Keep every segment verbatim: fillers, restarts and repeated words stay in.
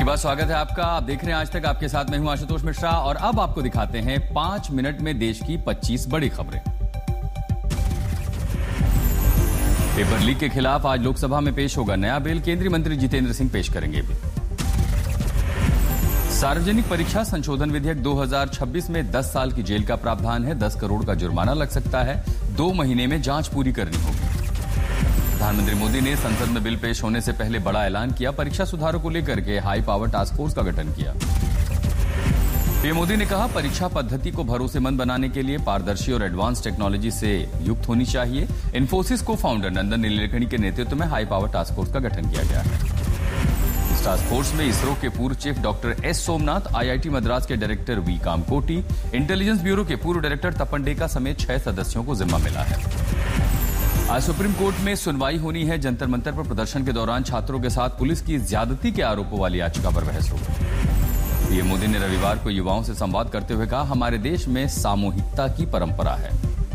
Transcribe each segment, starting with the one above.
बार स्वागत है आपका। आप देख रहे हैं आज तक, आपके साथ मैं हूं आशुतोष मिश्रा और अब आपको दिखाते हैं पांच मिनट में देश की पच्चीस बड़ी खबरें। पेपर लीक के खिलाफ आज लोकसभा में पेश होगा नया बिल, केंद्रीय मंत्री जितेंद्र सिंह पेश करेंगे बिल। सार्वजनिक परीक्षा संशोधन विधेयक दो हज़ार छब्बीस में दस साल की जेल का प्रावधान है, दस करोड़ का जुर्माना लग सकता है, दो महीने में जांच पूरी करनी होगी। प्रधानमंत्री मोदी ने संसद में बिल पेश होने से पहले बड़ा ऐलान किया, परीक्षा सुधारों को लेकर के हाई पावर टास्क फोर्स का गठन किया। पीएम मोदी ने कहा, परीक्षा पद्धति को भरोसेमंद बनाने के लिए पारदर्शी और एडवांस टेक्नोलॉजी से युक्त होनी चाहिए। इन्फोसिस को फाउंडर नंदन नीलेकणी के नेतृत्व में हाई पावर टास्क फोर्स का गठन किया गया है। इस टास्क फोर्स में इसरो के पूर्व chief doctor S Somnath, IIT Madras के director we Kamakoti, intelligence bureau के पूर्व डायरेक्टर तपन डेका समेत छह सदस्यों को जिम्मा मिला है। आज सुप्रीम कोर्ट में सुनवाई होनी है। जंतर मंतर पर प्रदर्शन के दौरान छात्रों के साथ पुलिस की ज्यादती के आरोपों वाली याचिका पर बहस होगी। पीएम मोदी ने रविवार को युवाओं से संवाद करते हुए कहा, हमारे देश में सामूहिकता की परंपरा है।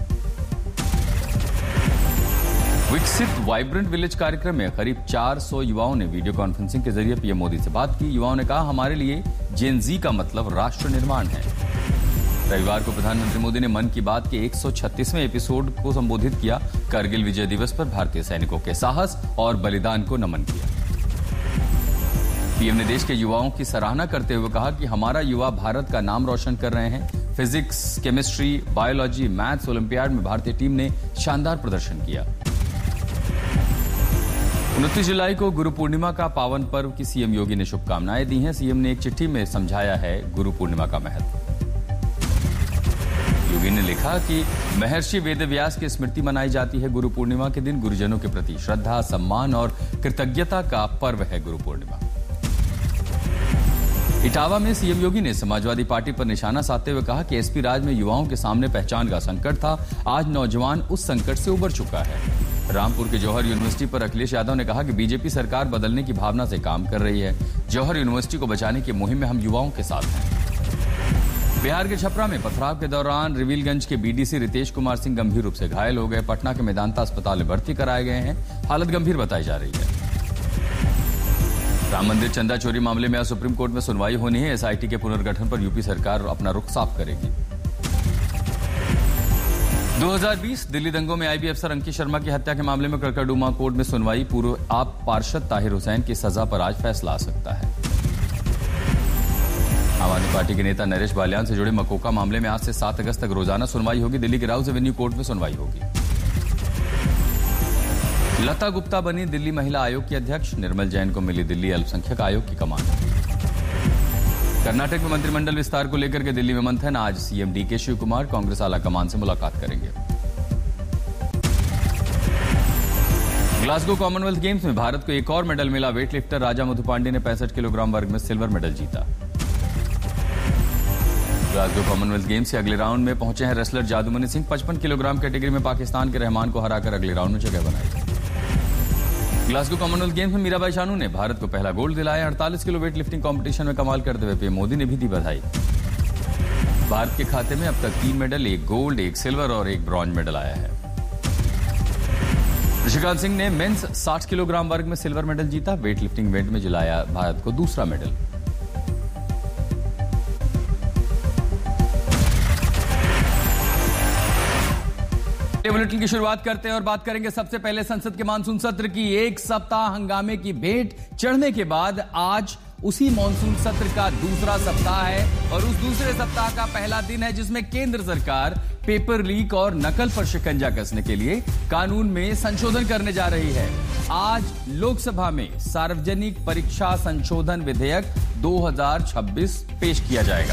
विकसित वाइब्रेंट विलेज कार्यक्रम में करीब चार सौ युवाओं ने वीडियो कॉन्फ्रेंसिंग के जरिए पीएम मोदी से बात की। युवाओं ने कहा, हमारे लिए जेन जी का मतलब राष्ट्र निर्माण है। रविवार को प्रधानमंत्री मोदी ने मन की बात के एक सौ छत्तीसवें एपिसोड को संबोधित किया। करगिल विजय दिवस पर भारतीय सैनिकों के साहस और बलिदान को नमन किया। पीएम ने देश के युवाओं की सराहना करते हुए कहा कि हमारा युवा भारत का नाम रोशन कर रहे हैं। Physics, chemistry, biology, maths olympiad में भारतीय टीम ने शानदार प्रदर्शन किया। उनतीस जुलाई को गुरु पूर्णिमा का पावन पर्व की सीएम योगी ने शुभकामनाएं दी हैं। सीएम ने एक चिट्ठी में समझाया है गुरु पूर्णिमा का महत्व। योगी ने लिखा कि महर्षि वेदव्यास की स्मृति मनाई जाती है। गुरु पूर्णिमा के दिन गुरुजनों के प्रति श्रद्धा, सम्मान और कृतज्ञता का पर्व है गुरु पूर्णिमा। इटावा में सीएम योगी ने समाजवादी पार्टी पर निशाना साधते हुए कहा कि एसपी राज में युवाओं के सामने पहचान का संकट था, आज नौजवान उस संकट से उबर चुका है। रामपुर के जौहर यूनिवर्सिटी पर अखिलेश यादव ने कहा कि बीजेपी सरकार बदलने की भावना से काम कर रही है। जौहर यूनिवर्सिटी को बचाने की मुहिम में हम युवाओं के साथ हैं। बिहार के छपरा में पथराव के दौरान रिवीलगंज के बीडीसी रितेश कुमार सिंह गंभीर रूप से घायल हो गए। पटना के मेदांता अस्पताल में भर्ती कराए गए हैं, हालत गंभीर बताई जा रही है। राम मंदिर चंदा चोरी मामले में आज सुप्रीम कोर्ट में सुनवाई होनी है। एसआईटी के पुनर्गठन पर यूपी सरकार अपना रुख साफ करेगी। दो हज़ार बीस दिल्ली दंगों में आईबी अफसर अंकित शर्मा की हत्या के मामले में कड़कड़डूमा कोर्ट में सुनवाई। पूर्व आप पार्षद ताहिर हुसैन की सजा पर आज फैसला आ सकता है। आम आदमी पार्टी के नेता नरेश बालियान से जुड़े मकोका मामले में आज से सात अगस्त तक रोजाना सुनवाई होगी। दिल्ली के राउज एवेन्यू कोर्ट में सुनवाई होगी। लता गुप्ता बनी दिल्ली महिला आयोग की अध्यक्ष। निर्मल जैन को मिली दिल्ली अल्पसंख्यक आयोग की कमान। कर्नाटक में मंत्रिमंडल विस्तार को लेकर के दिल्ली में मंथन। आज सीएम डीके शिव कुमार कांग्रेस आला कमान से मुलाकात करेंगे। ग्लासगो कॉमनवेल्थ गेम्स में भारत को एक और मेडल मिला। वेटलिफ्टर राजा मधुपांडे ने पैंसठ किलोग्राम वर्ग में सिल्वर मेडल जीता। ग्लासगो कॉमनवेल्थ गेम्स के अगले राउंड में पहुंचे हैं रेसलर जादूमनी सिंह। पचपन किलोग्राम कैटेगरी में पाकिस्तान के रहमान को हराकर अगले राउंड में जगह बनाई। ग्लासगो कॉमनवेल्थ गेम्स में मीराबाई चानू ने भारत को पहला गोल्ड दिलाया। अड़तालीस किलो वेट लिफ्टिंग कॉम्पिटिशन में कमाल करते हुए पीएम मोदी ने भी दी बधाई। भारत के खाते में अब तक तीन मेडल, एक गोल्ड, एक सिल्वर और एक ब्रॉन्ज मेडल आया है। ऋषिकांत सिंह ने मेंस साठ किलोग्राम वर्ग में सिल्वर मेडल जीता। वेट लिफ्टिंग इवेंट में जिलाया भारत को दूसरा मेडल। बुलेटिन की शुरुआत करते हैं और बात करेंगे सबसे पहले संसद के मानसून सत्र की। एक सप्ताह हंगामे की भेंट चढ़ने के बाद आज उसी मानसून सत्र का दूसरा सप्ताह है और उस दूसरे सप्ताह का पहला दिन है जिसमें केंद्र सरकार पेपर लीक और नकल पर शिकंजा कसने के लिए कानून में संशोधन करने जा रही है। आज लोकसभा में सार्वजनिक परीक्षा संशोधन विधेयक दो हज़ार छब्बीस पेश किया जाएगा।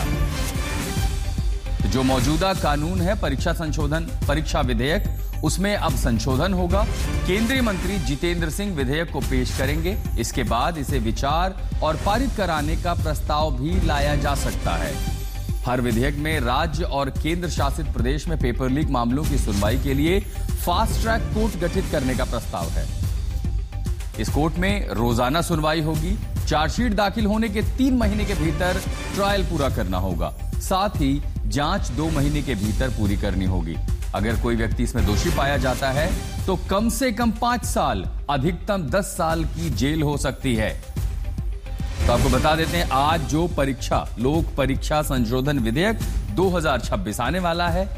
जो मौजूदा कानून है परीक्षा संशोधन परीक्षा विधेयक, उसमें अब संशोधन होगा। केंद्रीय मंत्री जितेंद्र सिंह विधेयक को पेश करेंगे। इसके बाद इसे विचार और पारित कराने का प्रस्ताव भी लाया जा सकता है। हर विधेयक में राज्य और केंद्र शासित प्रदेश में पेपर लीक मामलों की सुनवाई के लिए फास्ट ट्रैक कोर्ट गठित करने का प्रस्ताव है। इस कोर्ट में रोजाना सुनवाई होगी। चार्जशीट दाखिल होने के तीन महीने के भीतर ट्रायल पूरा करना होगा। साथ ही जांच दो महीने के भीतर पूरी करनी होगी। अगर कोई व्यक्ति इसमें दोषी पाया जाता है तो कम से कम पांच साल, अधिकतम दस साल की जेल हो सकती है। तो आपको बता देते हैं आज जो परीक्षा लोक परीक्षा संशोधन विधेयक दो हज़ार छब्बीस आने वाला है।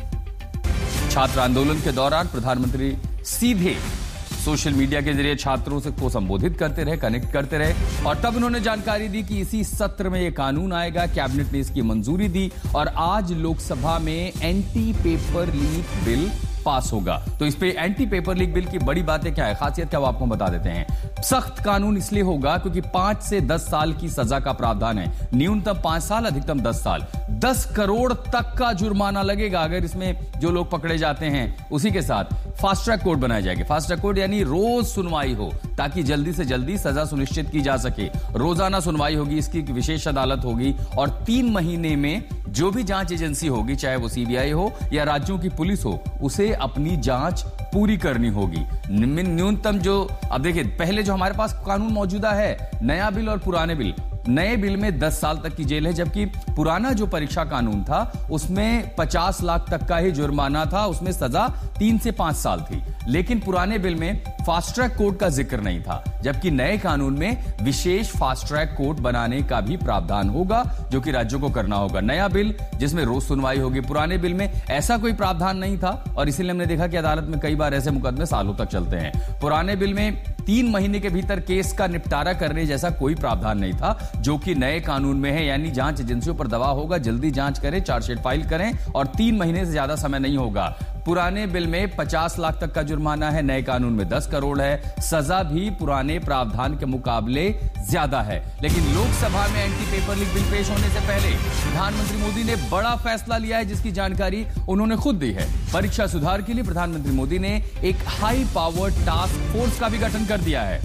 छात्र आंदोलन के दौरान प्रधानमंत्री सीधे सोशल मीडिया के जरिए छात्रों से को संबोधित करते रहे, कनेक्ट करते रहे और तब उन्होंने जानकारी दी कि इसी सत्र में यह कानून आएगा। कैबिनेट ने इसकी मंजूरी दी और आज लोकसभा में anti paper leak bill pass होगा। तो इस पे एंटी पेपर लीक बिल की बड़ी बातें क्या है, खासियत क्या, वो आपको बता देते हैं। सख्त कानून इसलिए होगा क्योंकि पांच से दस साल की सजा का प्रावधान है। न्यूनतम पांच साल, अधिकतम दस साल। दस करोड़ तक का जुर्माना लगेगा अगर इसमें जो लोग पकड़े जाते हैं। उसी के साथ फास्ट ट्रैक कोर्ट बनाए जाएंगे। फास्ट ट्रैक कोर्ट यानी रोज सुनवाई हो ताकि जल्दी से जल्दी सजा सुनिश्चित की जा सके। रोजाना सुनवाई होगी, इसकी विशेष अदालत होगी और तीन महीने में जो भी जांच एजेंसी होगी, चाहे वो सीबीआई हो या राज्यों की पुलिस हो, उसे अपनी जांच पूरी करनी होगी। न्यूनतम जो अब देखिए, पहले जो हमारे पास कानून मौजूदा है, नया बिल और पुराने बिल, नए बिल में दस साल तक की जेल है, जबकि पुराना जो परीक्षा कानून था उसमें पचास लाख तक का ही जुर्माना था, उसमें सजा तीन से पांच साल थी। लेकिन पुराने बिल में फास्ट ट्रैक कोर्ट का जिक्र नहीं था, जबकि नए कानून में विशेष फास्ट ट्रैक कोर्ट बनाने का भी प्रावधान होगा जो कि राज्यों को करना होगा। नया बिल जिसमें रोज सुनवाई होगी, पुराने बिल में ऐसा कोई प्रावधान नहीं था और इसीलिए हमने देखा कि अदालत में कई बार ऐसे मुकदमे सालों तक चलते हैं। पुराने बिल में तीन महीने के भीतर केस का निपटारा करने जैसा कोई प्रावधान नहीं था, जो कि नए कानून में है। यानी जांच एजेंसियों पर दबाव होगा, जल्दी जांच करें, चार्जशीट फाइल करें और तीन महीने से ज्यादा समय नहीं होगा। पुराने बिल में पचास लाख तक का जुर्माना है, नए कानून में दस करोड़ है। सजा भी पुराने प्रावधान के मुकाबले ज्यादा है। लेकिन लोकसभा में एंटी पेपर लीक बिल पेश होने से पहले प्रधानमंत्री मोदी ने बड़ा फैसला लिया है, जिसकी जानकारी उन्होंने खुद दी है। परीक्षा सुधार के लिए प्रधानमंत्री मोदी ने एक हाई पावर टास्क फोर्स का भी गठन कर दिया है।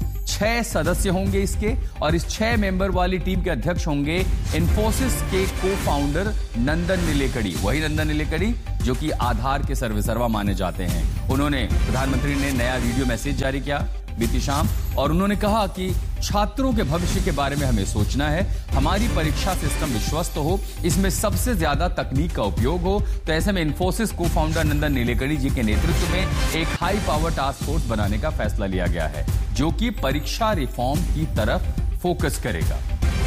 छह सदस्य होंगे इसके और इस छह मेंबर वाली टीम के अध्यक्ष होंगे इंफोसिस के को फाउंडर नंदन नीलेकणी। वही नंदन नीलेकणी जो कि आधार के सर्वेसर्वा माने जाते हैं। उन्होंने प्रधानमंत्री ने नया वीडियो मैसेज जारी किया बीती शाम और उन्होंने कहा कि छात्रों के भविष्य के बारे में हमें सोचना है। हमारी परीक्षा सिस्टम विश्वस्त हो, इसमें सबसे ज्यादा तकनीक का उपयोग हो। तो ऐसे में इंफोसिस को फाउंडर नंदन नीलेकणी जी के नेतृत्व में एक हाई पावर टास्क फोर्स बनाने का फैसला लिया गया है, जो कि परीक्षा रिफॉर्म की तरफ फोकस करेगा।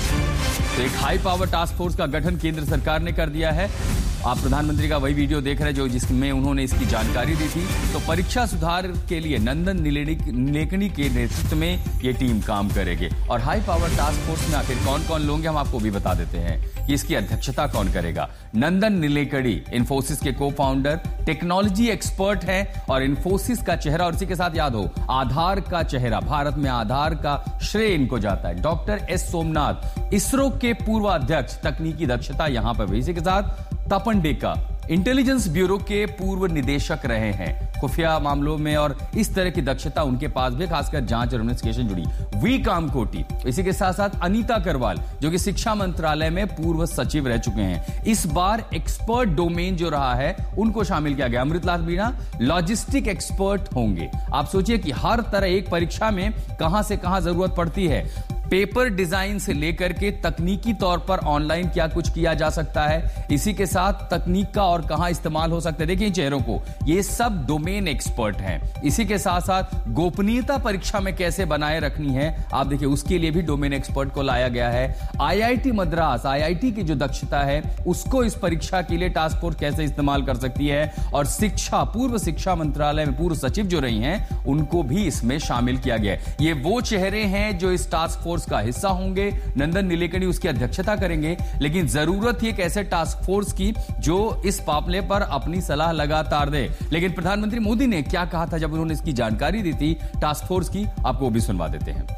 तो एक हाई पावर टास्क फोर्स का गठन केंद्र सरकार ने कर दिया है। आप प्रधानमंत्री का वही वीडियो देख रहे हैं जो जिसमें उन्होंने इसकी जानकारी दी थी। तो परीक्षा सुधार के लिए नंदन नीलेकणी के नेतृत्व में यह टीम काम करेगी। और हाई पावर टास्क फोर्स में आखिर कौन कौन लोग हैं, हम आपको भी बता देते हैं कि इसकी अध्यक्षता कौन करेगा। नंदन नीलेकणी इंफोसिस के को फाउंडर, टेक्नोलॉजी एक्सपर्ट हैं और इंफोसिस का चेहरा, और इसी के साथ याद हो आधार का चेहरा, भारत में आधार का श्रेय इनको जाता है। डॉक्टर एस सोमनाथ, इसरो के पूर्व अध्यक्ष, तकनीकी दक्षता यहां पर भी। इसी के साथ तपन डेका, इंटेलिजेंस ब्यूरो के पूर्व निदेशक रहे हैं, खुफिया मामलों में और इस तरह की दक्षता उनके पास भी, खासकर जांच और इन्वेस्टिगेशन जुड़ी। वी कामकोटी, इसी के साथ साथ अनीता करवाल जो कि शिक्षा मंत्रालय में पूर्व सचिव रह चुके हैं। इस बार एक्सपर्ट डोमेन जो रहा है उनको शामिल किया गया। अमृतलाल मीणा लॉजिस्टिक एक्सपर्ट होंगे। आप सोचिए कि हर तरह एक परीक्षा में कहां से कहां जरूरत पड़ती है। पेपर डिजाइन से लेकर के तकनीकी तौर पर ऑनलाइन क्या कुछ किया जा सकता है, इसी के साथ तकनीक का और कहां इस्तेमाल हो सकता है। देखिए चेहरों को, ये सब डोमेन एक्सपर्ट हैं। इसी के साथ साथ गोपनीयता परीक्षा में कैसे बनाए रखनी है, आप देखिए उसके लिए भी डोमेन एक्सपर्ट को लाया गया है। आईआईटी मद्रास, आईआईटी की जो दक्षता है उसको इस परीक्षा के लिए टास्क फोर्स कैसे इस्तेमाल कर सकती है। और शिक्षा, पूर्व शिक्षा मंत्रालय में पूर्व सचिव जो रही हैं उनको भी इसमें शामिल किया गया है। ये वो चेहरे हैं जो इस टास्क फोर्स का हिस्सा होंगे। नंदन नीलेकणी उसकी अध्यक्षता करेंगे। लेकिन जरूरत ही एक ऐसे टास्क फोर्स की जो इस मामले पर अपनी सलाह लगातार दे। लेकिन प्रधानमंत्री मोदी ने क्या कहा था जब उन्होंने इसकी जानकारी दी थी टास्क फोर्स की, आपको वो भी सुनवा देते हैं।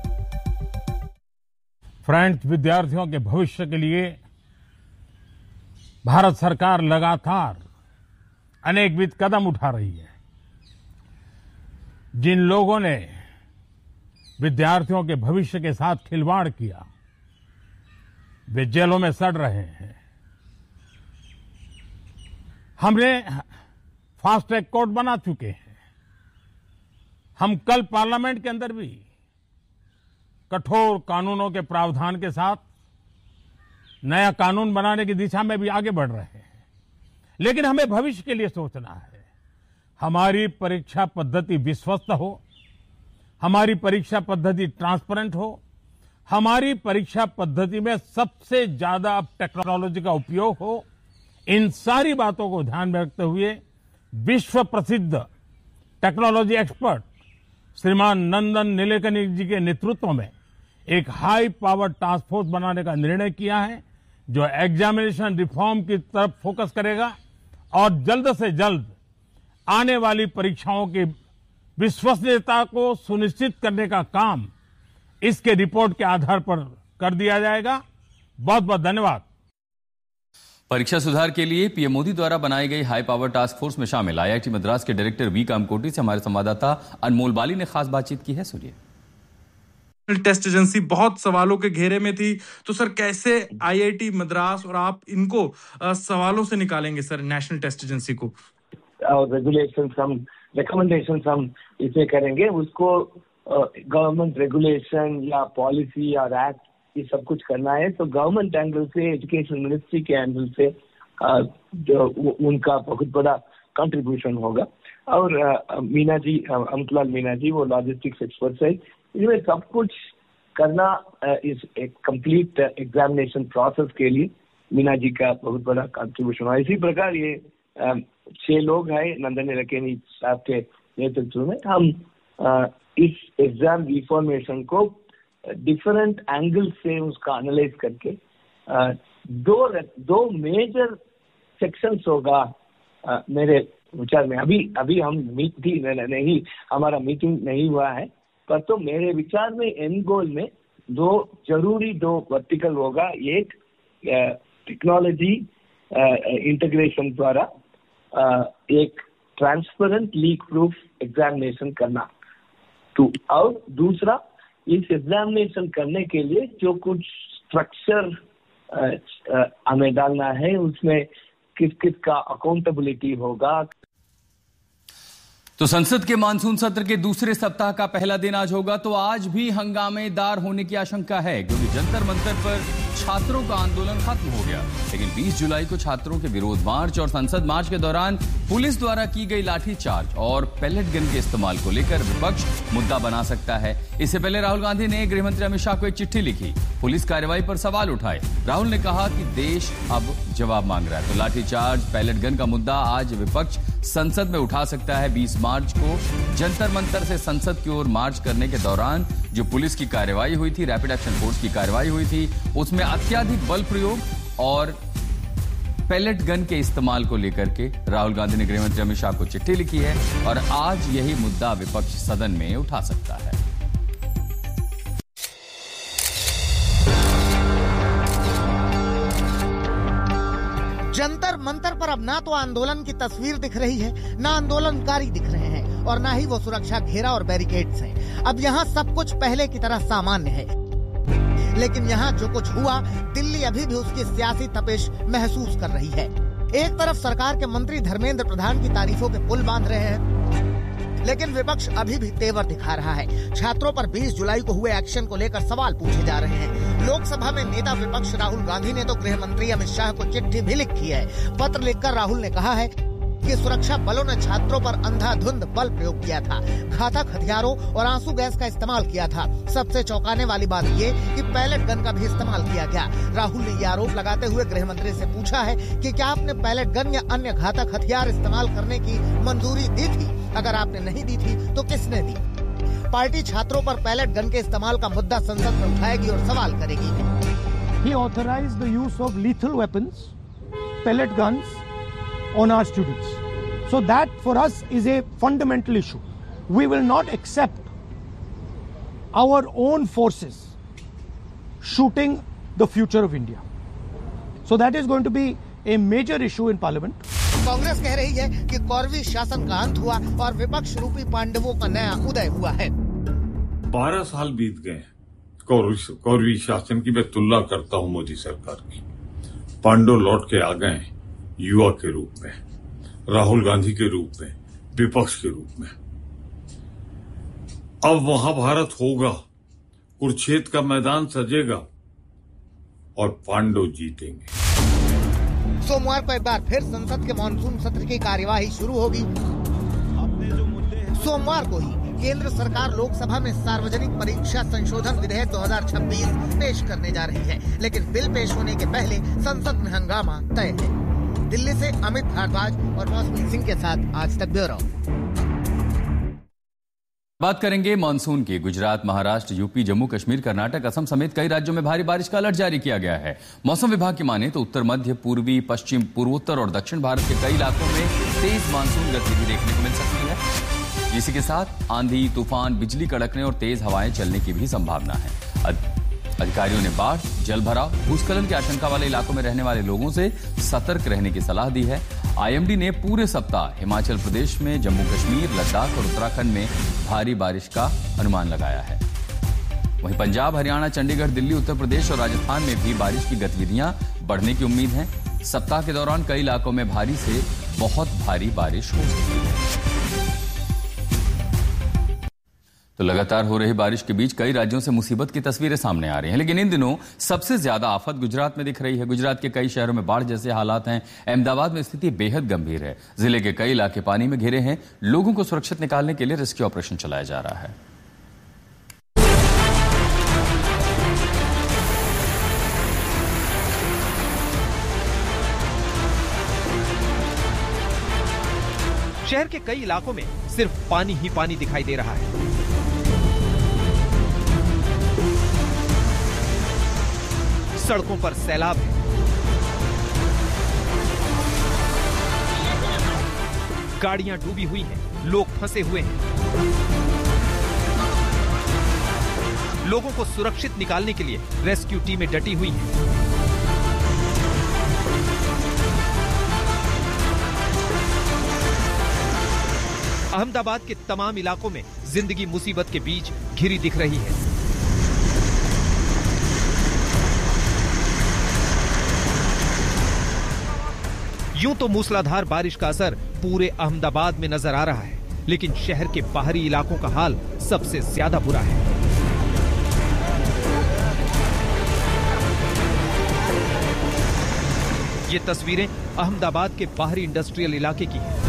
फ्रेंड्स, विद्यार्थियों के भविष्य के लिए भारत सरकार लगातार अनेकविध कदम उठा रही है। जिन लोगों ने विद्यार्थियों के भविष्य के साथ खिलवाड़ किया वे जेलों में सड़ रहे हैं। हमने फास्ट ट्रैक कोर्ट बना चुके हैं। हम कल पार्लियामेंट के अंदर भी कठोर कानूनों के प्रावधान के साथ नया कानून बनाने की दिशा में भी आगे बढ़ रहे हैं। लेकिन हमें भविष्य के लिए सोचना है। हमारी परीक्षा पद्धति विश्वस्त हो, हमारी परीक्षा पद्धति ट्रांसपेरेंट हो, हमारी परीक्षा पद्धति में सबसे ज्यादा अब टेक्नोलॉजी का उपयोग हो, इन सारी बातों को ध्यान में रखते हुए विश्व प्रसिद्ध टेक्नोलॉजी एक्सपर्ट श्रीमान नंदन नीलेकनी जी के नेतृत्व में एक हाई पावर टास्क फोर्स बनाने का निर्णय किया है, जो एग्जामिनेशन रिफॉर्म की तरफ फोकस करेगा और जल्द से जल्द आने वाली परीक्षाओं की विश्वसनीयता को सुनिश्चित करने का काम इसके रिपोर्ट के आधार पर कर दिया जाएगा। बहुत बहुत धन्यवाद। परीक्षा सुधार के लिए पीएम मोदी द्वारा बनाई गई हाई पावर टास्क फोर्स में शामिल आईआईटी मद्रास के डायरेक्टर वी कामकोटी से हमारे संवाददाता अनमोल बाली ने खास बातचीत की है। सुनिए। टेस्ट एजेंसी बहुत सवालों के घेरे में थी, तो सर कैसे आईआईटी मद्रास और आप इनको आ, सवालों से निकालेंगे सर नेशनल टेस्ट एजेंसी को? रेगुलेशन हम रिकमेंडेशन हम इसमें करेंगे, उसको गवर्नमेंट रेगुलेशन या पॉलिसी या एक्ट ये सब कुछ करना है। तो गवर्नमेंट एंगल से, एजुकेशन मिनिस्ट्री के एंगल से आ, जो उनका बहुत बड़ा कंट्रीब्यूशन होगा। और मीना जी, अमतलाल मीना जी, वो लॉजिस्टिक्स एक्सपर्ट है, इनमें सब कुछ करना इस एक कंप्लीट एग्जामिनेशन प्रोसेस के लिए मीना जी का बहुत बड़ा कंट्रीब्यूशन है। इसी प्रकार ये छह लोग हैं नंदन नीलेकनी साहब के नेतृत्व में। हम आ, इस एग्जाम रिफॉर्मेशन को डिफरेंट एंगल से उसका एनालाइज करके आ, दो दो मेजर सेक्शंस होगा आ, मेरे विचार में। अभी अभी हम मीटिंग नहीं, हमारा मीटिंग नहीं हुआ है, पर तो मेरे विचार में एंड गोल में दो जरूरी दो वर्टिकल होगा। एक टेक्नोलॉजी इंटीग्रेशन द्वारा आ, एक ट्रांसपेरेंट लीक प्रूफ एग्जामिनेशन करना, तो और दूसरा इस एग्जामिनेशन करने के लिए जो कुछ स्ट्रक्चर हमें डालना है, उसमें किस किस का अकाउंटेबिलिटी होगा। तो संसद के मानसून सत्र के दूसरे सप्ताह का पहला दिन आज होगा, तो आज भी हंगामेदार होने की आशंका है, क्योंकि जंतर मंतर पर छात्रों का आंदोलन खत्म हो गया। लेकिन बीस जुलाई को छात्रों के विरोध मार्च और संसद मार्च के दौरान पुलिस द्वारा की गई लाठीचार्ज और पैलेट गन के इस्तेमाल को लेकर विपक्ष मुद्दा बना सकता है। इससे पहले राहुल गांधी ने गृह मंत्री अमित शाह को एक चिट्ठी लिखी, पुलिस कार्रवाई पर सवाल उठाए। राहुल ने कहा कि देश अब जवाब मांग रहा है। तो लाठीचार्ज, पैलेट गन का मुद्दा आज विपक्ष संसद में उठा सकता है। बीस मार्च को जंतर मंतर से संसद की ओर मार्च करने के दौरान जो पुलिस की कार्रवाई हुई थी, रैपिड एक्शन फोर्स की कार्रवाई हुई थी, उसमें अत्यधिक बल प्रयोग और पैलेट गन के इस्तेमाल को लेकर के राहुल गांधी ने गृह मंत्री अमित शाह को चिट्ठी लिखी है और आज यही मुद्दा विपक्ष सदन में उठा सकता है। जंतर मंतर पर अब ना तो आंदोलन की तस्वीर दिख रही है, ना आंदोलनकारी दिख रहे हैं और ना ही वो सुरक्षा घेरा और बैरिकेड्स हैं। अब यहाँ सब कुछ पहले की तरह सामान्य है, लेकिन यहाँ जो कुछ हुआ, दिल्ली अभी भी उसकी सियासी तपिश महसूस कर रही है। एक तरफ सरकार के मंत्री धर्मेंद्र प्रधान की तारीफों के पुल बांध रहे हैं, लेकिन विपक्ष अभी भी तेवर दिखा रहा है। छात्रों पर बीस जुलाई को हुए एक्शन को लेकर सवाल पूछे जा रहे हैं। लोकसभा में नेता विपक्ष राहुल गांधी ने तो गृह मंत्री अमित शाह को चिट्ठी भी लिखी है। पत्र लिखकर राहुल ने कहा है कि सुरक्षा बलों ने छात्रों पर अंधाधुंध बल प्रयोग किया था, घातक हथियारों और आंसू गैस का इस्तेमाल किया था। सबसे चौंकाने वाली बात ये कि पैलेट गन का भी इस्तेमाल किया गया। राहुल ने ये आरोप लगाते हुए गृह मंत्री से पूछा है कि क्या आपने पैलेट गन या अन्य घातक हथियार इस्तेमाल करने की मंजूरी दी थी? अगर आपने नहीं दी थी तो किसने दी? पार्टी छात्रों पर पैलेट गन के इस्तेमाल का मुद्दा संसद में उठाएगी और सवाल करेगी। He authorized the use of lethal weapons, pellet guns on our students. So that for us is a fundamental issue. We will not accept our own forces shooting the future of India. So that is going to be a major issue in Parliament. Congress कह रही है कि कौरवी शासन का अंत हुआ और विपक्ष रूपी पांडवों का नया उदय हुआ है। बारह साल बीत गए कौरवी शासन की मैं तुलना करता हूं मोदी सरकार की। पांडव लौट के आ गए युवा के रूप में, राहुल गांधी के रूप में, विपक्ष के रूप में। अब महाभारत होगा, कुरुक्षेत्र का मैदान सजेगा और पांडव जीतेंगे। सोमवार को एक बार फिर संसद के मानसून सत्र की कार्यवाही शुरू होगी। सोमवार को ही केंद्र सरकार लोकसभा में सार्वजनिक परीक्षा संशोधन विधेयक दो हज़ार छब्बीस पेश करने जा रही है, लेकिन बिल पेश होने के पहले संसद में हंगामा तय है। दिल्ली से अमित भारद्वाज और मौसमी सिंह के साथ आज तक ब्यूरो। बात करेंगे मानसून की। गुजरात, महाराष्ट्र, यूपी, जम्मू कश्मीर, कर्नाटक, असम समेत कई राज्यों में भारी बारिश का अलर्ट जारी किया गया है। मौसम विभाग की माने तो उत्तर मध्य, पूर्वी, पश्चिम, पूर्वोत्तर और दक्षिण भारत के कई इलाकों में तेज मानसून गतिविधि देखने को मिल सकती है। इसी के साथ आंधी, तूफान, बिजली कड़कने और तेज हवाएं चलने की भी संभावना है। अधिकारियों ने बाढ़, जलभराव, भूस्खलन की आशंका वाले इलाकों में रहने वाले लोगों से सतर्क रहने की सलाह दी है। आईएमडी ने पूरे सप्ताह हिमाचल प्रदेश में, जम्मू कश्मीर, लद्दाख और उत्तराखंड में भारी बारिश का अनुमान लगाया है। वहीं पंजाब, हरियाणा, चंडीगढ़, दिल्ली, उत्तर प्रदेश और राजस्थान में भी बारिश की गतिविधियां बढ़ने की उम्मीद है। सप्ताह के दौरान कई इलाकों में भारी से बहुत भारी बारिश हो सकती है। तो लगातार हो रही बारिश के बीच कई राज्यों से मुसीबत की तस्वीरें सामने आ रही हैं, लेकिन इन दिनों सबसे ज्यादा आफत गुजरात में दिख रही है। गुजरात के कई शहरों में बाढ़ जैसे हालात हैं। अहमदाबाद में स्थिति बेहद गंभीर है। जिले के कई इलाके पानी में घिरे हैं। लोगों को सुरक्षित निकालने के लिए रेस्क्यू ऑपरेशन चलाया जा रहा है। शहर के कई इलाकों में सिर्फ पानी ही पानी दिखाई दे रहा है। सड़कों पर सैलाब है। गाड़ियां डूबी हुई हैं, लोग फंसे हुए हैं। लोगों को सुरक्षित निकालने के लिए रेस्क्यू टीमें डटी हुई हैं। अहमदाबाद के तमाम इलाकों में जिंदगी मुसीबत के बीच घिरी दिख रही है। यूं तो मूसलाधार बारिश का असर पूरे अहमदाबाद में नजर आ रहा है, लेकिन शहर के बाहरी इलाकों का हाल सबसे ज्यादा बुरा है। ये तस्वीरें अहमदाबाद के बाहरी इंडस्ट्रियल इलाके की हैं,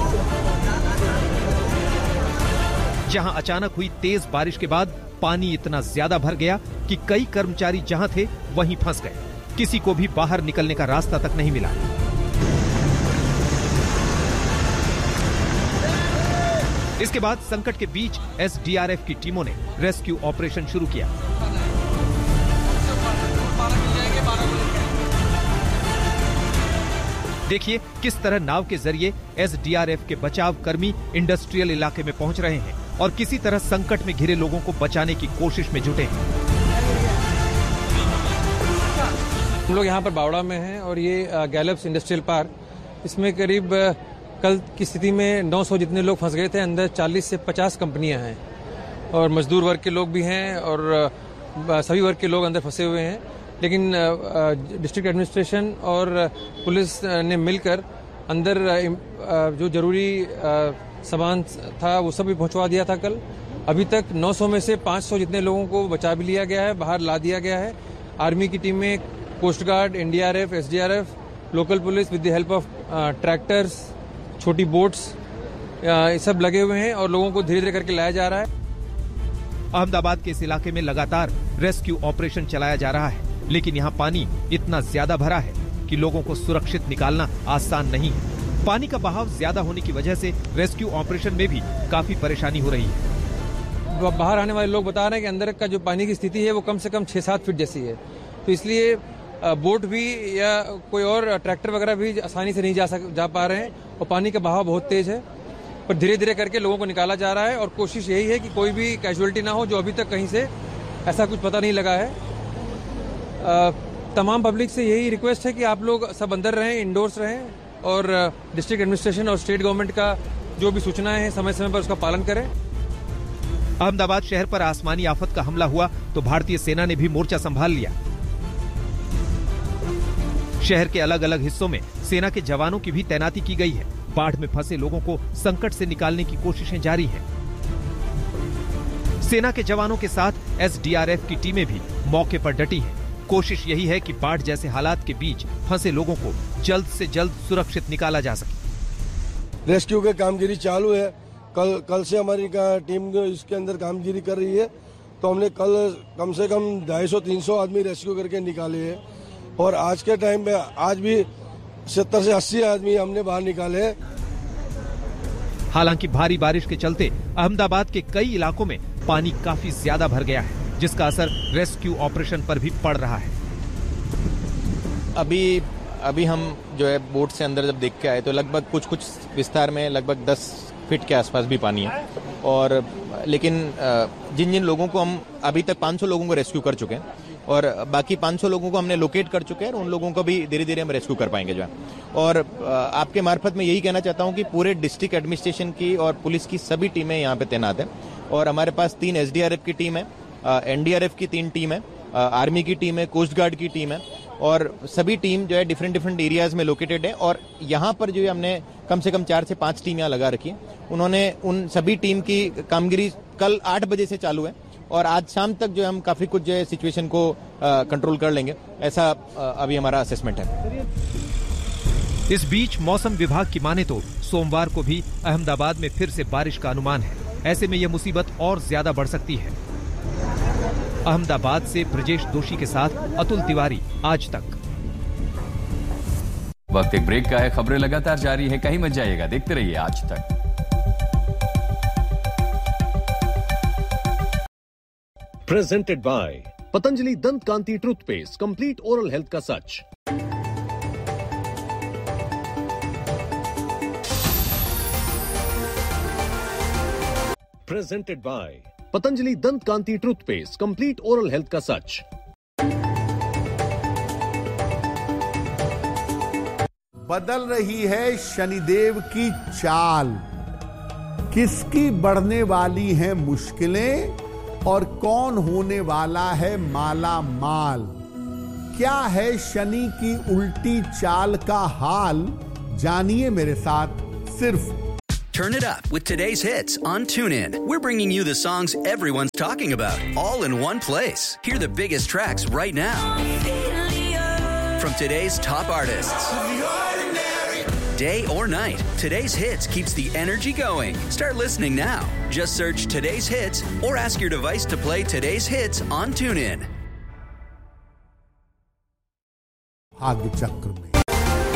जहां अचानक हुई तेज बारिश के बाद पानी इतना ज्यादा भर गया कि कई कर्मचारी जहां थे वहीं फंस गए। किसी को भी बाहर निकलने का रास्ता तक नहीं मिला। इसके बाद संकट के बीच एसडीआरएफ की टीमों ने रेस्क्यू ऑपरेशन शुरू किया। देखिए किस तरह नाव के जरिए एसडीआरएफ के बचाव कर्मी इंडस्ट्रियल इलाके में पहुंच रहे हैं और किसी तरह संकट में घिरे लोगों को बचाने की कोशिश में जुटे हैं। हम लोग यहाँ पर बावड़ा में हैं और ये गैलप्स इंडस्ट्रियल पार्क, इसमें करीब कल की स्थिति में नौ सौ जितने लोग फंस गए थे। अंदर चालीस से पचास कंपनियां हैं और मजदूर वर्ग के लोग भी हैं और सभी वर्ग के लोग अंदर फंसे हुए हैं। लेकिन डिस्ट्रिक्ट एडमिनिस्ट्रेशन और पुलिस ने मिलकर अंदर जो जरूरी सामान था वो सब भी पहुंचवा दिया था कल। अभी तक नौ सौ में से पाँच सौ जितने लोगों को बचा भी लिया गया है, बाहर ला दिया गया है। आर्मी की टीम में coast guard, NDRF, SDRF, local police with the help of tractors, छोटी बोट्स, ये सब लगे हुए हैं और लोगों को धीरे धीरे करके लाया जा रहा है। अहमदाबाद के इस इलाके में लगातार रेस्क्यू ऑपरेशन चलाया जा रहा है, लेकिन यहाँ पानी इतना ज्यादा भरा है कि लोगों को सुरक्षित निकालना आसान नहीं है। पानी का बहाव ज्यादा होने की वजह से रेस्क्यू ऑपरेशन में भी काफी परेशानी हो रही है। बाहर आने वाले लोग बता रहे हैं कि अंदर का जो पानी की स्थिति है वो कम से कम छह सात फीट जैसी है, तो इसलिए बोट भी या कोई और ट्रैक्टर वगैरह भी आसानी से नहीं जा सक जा पा रहे हैं और पानी का बहाव बहुत तेज है। पर धीरे धीरे करके लोगों को निकाला जा रहा है और कोशिश यही है कि कोई भी कैजुअलिटी ना हो, जो अभी तक कहीं से ऐसा कुछ पता नहीं लगा है। आ, तमाम पब्लिक से यही रिक्वेस्ट है कि आप लोग सब अंदर रहें, इंडोर्स रहें और डिस्ट्रिक्ट एडमिनिस्ट्रेशन और स्टेट गवर्नमेंट का जो भी सूचनाएं हैं समय समय पर उसका पालन करें। अहमदाबाद शहर पर आसमानी आफत का हमला हुआ तो भारतीय सेना ने भी मोर्चा संभाल लिया। शहर के अलग अलग हिस्सों में सेना के जवानों की भी तैनाती की गई है। बाढ़ में फंसे लोगों को संकट से निकालने की कोशिशें जारी हैं। सेना के जवानों के साथ एसडीआरएफ की टीमें भी मौके पर डटी हैं। कोशिश यही है कि बाढ़ जैसे हालात के बीच फंसे लोगों को जल्द से जल्द सुरक्षित निकाला जा सके। रेस्क्यू की कामगिरी चालू है कल कल से हमारी टीम इसके अंदर कामगिरी कर रही है। तो हमने कल कम से कम ढाई सौ तीन सौ आदमी रेस्क्यू करके निकाले हैं और आज के टाइम में आज भी सत्तर से अस्सी आदमी हमने बाहर निकाले हैं। हालांकि भारी बारिश के चलते अहमदाबाद के कई इलाकों में पानी काफी ज्यादा भर गया है, जिसका असर रेस्क्यू ऑपरेशन पर भी पड़ रहा है। अभी अभी हम जो है बोट से अंदर जब देख के आए तो लगभग कुछ कुछ विस्तार में लगभग दस फीट के आसपास भी पानी है। और लेकिन जिन जिन लोगों को हम अभी तक पाँच सौ लोगों को रेस्क्यू कर चुके हैं और बाकी पाँच सौ लोगों को हमने लोकेट कर चुके हैं और उन लोगों को भी धीरे धीरे हम रेस्क्यू कर पाएंगे जो है। और आपके मार्फत में यही कहना चाहता हूं कि पूरे डिस्ट्रिक्ट एडमिनिस्ट्रेशन की और पुलिस की सभी टीमें यहाँ पे तैनात हैं और हमारे पास तीन एसडीआरएफ की टीम है, एनडीआरएफ की तीन टीम है, आर्मी की टीम है, कोस्ट गार्ड की टीम है और सभी टीम जो है डिफरेंट डिफरेंट एरियाज में लोकेटेड है। और यहाँ पर जो है हमने कम से कम चार से पांच टीम यहाँ लगा रखी है। उन्होंने उन सभी टीम की कामगिरी कल आठ बजे से चालू है और आज शाम तक जो है हम काफी कुछ जो है सिचुएशन को कंट्रोल कर लेंगे, ऐसा आ, अभी हमारा असेसमेंट है। इस बीच मौसम विभाग की माने तो सोमवार को भी अहमदाबाद में फिर से बारिश का अनुमान है। ऐसे में यह मुसीबत और ज्यादा बढ़ सकती है। अहमदाबाद से ब्रजेश दोषी के साथ अतुल तिवारी, आज तक। वक्त एक ब्रेक का है, खबरें लगातार जारी है, कहीं मत जाइएगा, देखते रहिए आज तक। प्रेजेंटेड बाय पतंजलि दंत कांति टूथपेस्ट, कंप्लीट ओरल हेल्थ का सच। प्रेजेंटेड बाय पतंजलि दंत कांति टूथपेस्ट, कंप्लीट ओरल हेल्थ का सच। बदल रही है शनिदेव की चाल, किसकी बढ़ने वाली हैं मुश्किलें और कौन होने वाला है माला माल। क्या है शनि की उल्टी चाल का हाल, जानिए मेरे साथ सिर्फ। Turn it up with today's hits on TuneIn. We're bringing you the songs everyone's talking about, all in one place. Hear the biggest tracks right now from today's top artists. Day or night, today's hits keeps the energy going. Start listening now. Just search today's hits or ask your device to play today's hits on TuneIn. भाग्य चक्र में